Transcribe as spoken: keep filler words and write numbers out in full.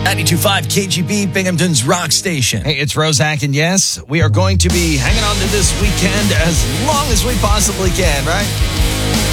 ninety-two point five K G B, Binghamton's rock station. Hey, it's Rozak, and yes, we are going to be hanging on to this weekend as long as we possibly can, right?